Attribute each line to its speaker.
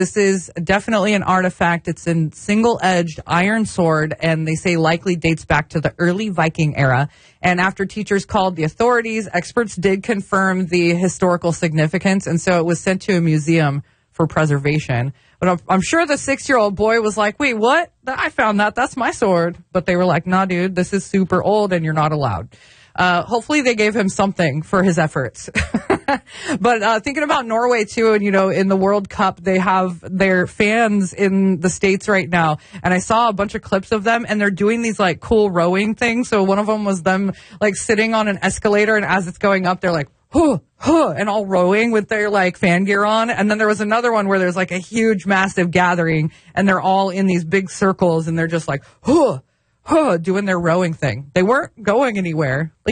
Speaker 1: This is definitely an artifact. It's a single-edged iron sword, and they say likely dates back to the early Viking era. And after teachers called the authorities, experts did confirm the historical significance, and so it was sent to a museum for preservation. But I'm sure the 6-year-old boy was like, wait, what? I found that. That's my sword. But they were like, nah, dude, this is super old, and you're not allowed. Hopefully they gave him something for his efforts. But thinking about Norway, too, and, in the World Cup, they have their fans in the States right now. And I saw a bunch of clips of them, and they're doing these, cool rowing things. So one of them was them, sitting on an escalator, and as it's going up, they're like, huh, huh, and all rowing with their, fan gear on. And then there was another one where there's, a huge, massive gathering, and they're all in these big circles, and they're just like, huh, huh, doing their rowing thing. They weren't going anywhere.